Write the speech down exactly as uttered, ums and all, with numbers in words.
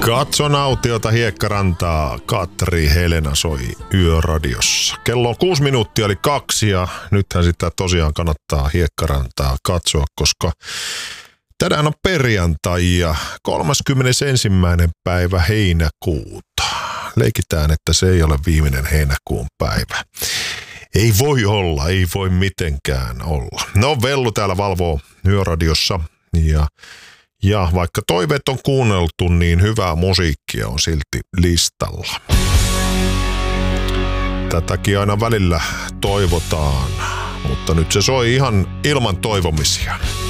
Katso nautiota Hiekkarantaa, Katri Helena soi Yöradiossa. Kello on kuusi minuuttia eli kaksi ja nythän sitä tosiaan kannattaa Hiekkarantaa katsoa, koska tänään on perjantai ja kolmaskymmenesensimmäinen päivä heinäkuuta. Leikitään, että se ei ole viimeinen heinäkuun päivä. Ei voi olla, ei voi mitenkään olla. No Vellu täällä valvoo Yöradiossa ja Ja vaikka toiveet on kuunneltu, niin hyvää musiikkia on silti listalla. Tätäkin aina välillä toivotaan, mutta nyt se soi ihan ilman toivomisia.